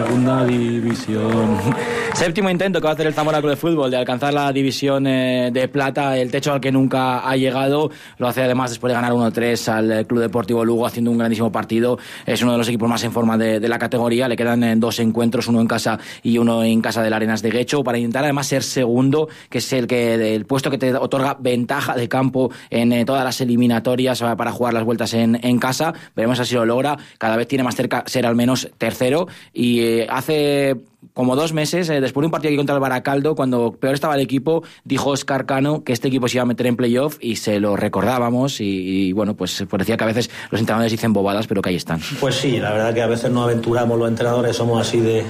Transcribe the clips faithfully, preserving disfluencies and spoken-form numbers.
segunda división. Séptimo intento que va a hacer el Zamora Club de Fútbol de alcanzar la división eh, de plata, el techo al que nunca ha llegado. Lo hace además después de ganar uno tres al Club Deportivo Lugo, haciendo un grandísimo partido. Es uno de los equipos más en forma de, de la categoría. Le quedan eh, dos encuentros, uno en casa y uno en casa del Arenas de Guecho, para intentar además ser segundo, que es el que el puesto que te otorga ventaja de campo en eh, todas las eliminatorias para jugar las vueltas en, en casa. Veremos si lo logra. Cada vez tiene más cerca ser al menos tercero, y eh, hace como dos meses, eh, después de un partido aquí contra el Baracaldo, cuando peor estaba el equipo, dijo Óscar Cano que este equipo se iba a meter en playoff, y se lo recordábamos, y, y bueno, pues parecía que a veces los entrenadores dicen bobadas, pero que ahí están. Pues sí, la verdad que a veces nos aventuramos los entrenadores, somos así de,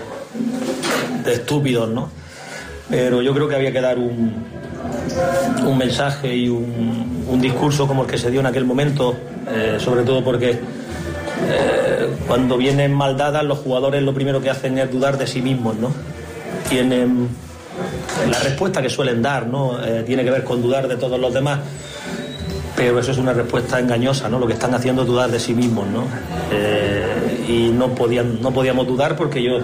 de estúpidos, ¿no? Pero yo creo que había que dar un, un mensaje y un, un discurso como el que se dio en aquel momento, eh, sobre todo porque Eh, cuando vienen mal dadas, los jugadores lo primero que hacen es dudar de sí mismos, ¿no? Tienen la respuesta que suelen dar, ¿no? Eh, tiene que ver con dudar de todos los demás, pero eso es una respuesta engañosa, ¿no? Lo que están haciendo es dudar de sí mismos, ¿no? Eh, y no podían, no podíamos dudar, porque yo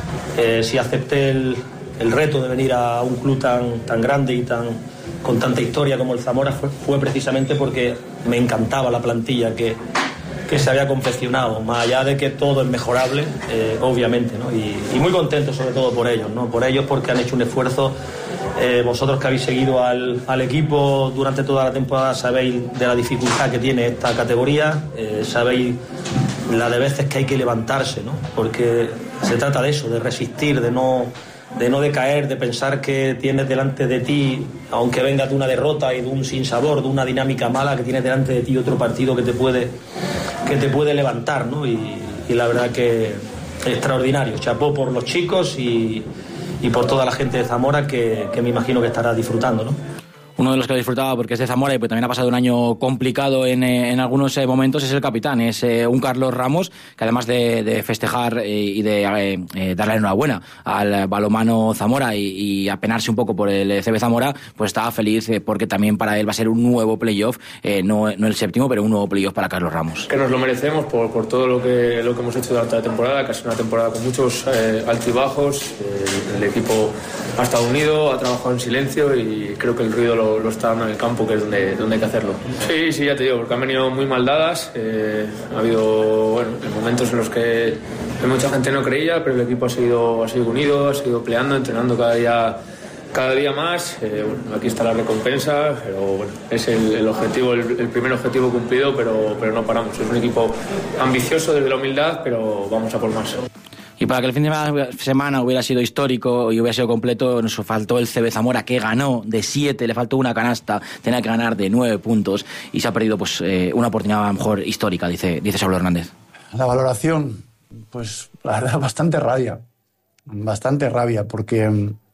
eh, si acepté el, el reto de venir a un club tan, tan grande y tan con tanta historia como el Zamora, fue, fue precisamente porque me encantaba la plantilla que que se había confeccionado, más allá de que todo es mejorable, eh, obviamente, ¿no? Y, y muy contento sobre todo por ellos, ¿no? Por ellos, porque han hecho un esfuerzo. Eh, vosotros que habéis seguido al, al equipo durante toda la temporada sabéis de la dificultad que tiene esta categoría, eh, sabéis la de veces que hay que levantarse, ¿no? Porque se trata de eso, de resistir, de no, de no decaer, de pensar que tienes delante de ti, aunque venga de una derrota y de un sinsabor, de una dinámica mala, que tienes delante de ti otro partido que te puede, que te puede levantar, ¿no? Y, y la verdad que extraordinario. Chapó por los chicos y, y por toda la gente de Zamora, que, que me imagino que estará disfrutando, ¿no? Uno de los que lo disfrutaba, porque es de Zamora y pues también ha pasado un año complicado en, eh, en algunos eh, momentos, es el capitán, es eh, un Carlos Ramos, que además de, de festejar eh, y de eh, eh, darle enhorabuena al balonmano Zamora y, y apenarse un poco por el C B Zamora, pues estaba feliz eh, porque también para él va a ser un nuevo playoff, eh, no, no el séptimo, pero un nuevo playoff para Carlos Ramos. Que nos lo merecemos por, por todo lo que, lo que hemos hecho durante la temporada, que ha sido una temporada con muchos eh, altibajos, eh, el equipo ha estado unido, ha trabajado en silencio, y creo que el ruido lo lo está dando en el campo, que es donde, donde hay que hacerlo. Sí, sí, ya te digo, porque han venido muy mal dadas, eh, ha habido bueno, momentos en los que mucha gente no creía, pero el equipo ha seguido, ha seguido unido, ha seguido peleando, entrenando cada día, cada día más. Eh, bueno, aquí está la recompensa, pero bueno, es el, el objetivo, el, el primer objetivo cumplido, pero, pero no paramos. Es un equipo ambicioso desde la humildad, pero vamos a por más. Y para que el fin de semana hubiera sido histórico y hubiera sido completo, nos faltó el C B Zamora, que ganó de siete, le faltó una canasta, tenía que ganar de nueve puntos, y se ha perdido pues eh, una oportunidad a lo mejor histórica, dice, dice Saulo Hernández. La valoración, pues la verdad, bastante rabia, bastante rabia, porque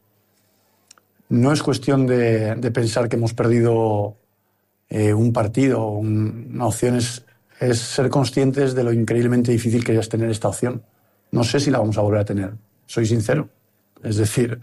no es cuestión de, de pensar que hemos perdido eh, un partido, un, una opción, es, es ser conscientes de lo increíblemente difícil que es tener esta opción. No sé si la vamos a volver a tener, soy sincero. Es decir,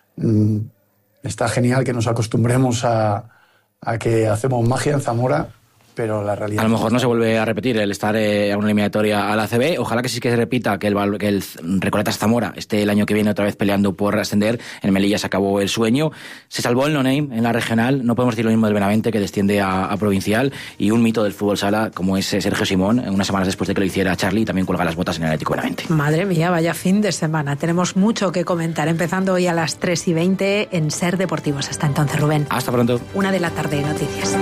está genial que nos acostumbremos a, a que hacemos magia en Zamora, pero la realidad... A lo mejor no se vuelve a repetir el estar eh, a una eliminatoria a la A C B. Ojalá que sí que se repita, que el, que el Recoletas Zamora esté el año que viene otra vez peleando por ascender. En Melilla se acabó el sueño. Se salvó el no-name en la regional. No podemos decir lo mismo del Benavente, que desciende a, a provincial. Y un mito del fútbol sala, como es Sergio Simón, unas semanas después de que lo hiciera Charlie, también cuelga las botas en el Atlético Benavente. Madre mía, vaya fin de semana. Tenemos mucho que comentar, empezando hoy a las tres y veinte en Ser Deportivos. Hasta entonces, Rubén. Hasta pronto. Una de la tarde, noticias.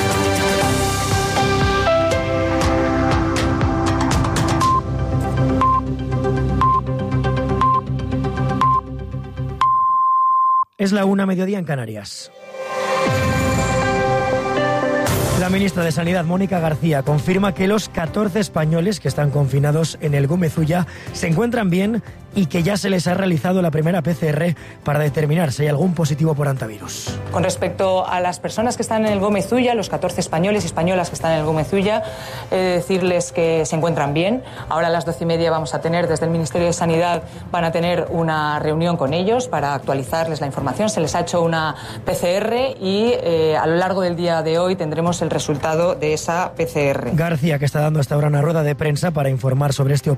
Es la una, mediodía en Canarias. La ministra de Sanidad, Mónica García, confirma que los catorce españoles que están confinados en el Gómez Ulla se encuentran bien y que ya se les ha realizado la primera P C R para determinar si hay algún positivo por hantavirus. Con respecto a las personas que están en el Gómez Ulla, los catorce españoles y españolas que están en el Gómez Ulla, he de decirles que se encuentran bien. Ahora a las doce y media vamos a tener, desde el Ministerio de Sanidad, van a tener una reunión con ellos para actualizarles la información. Se les ha hecho una P C R y eh, a lo largo del día de hoy tendremos el resultado de esa P C R. García, que está dando hasta ahora una rueda de prensa para informar sobre este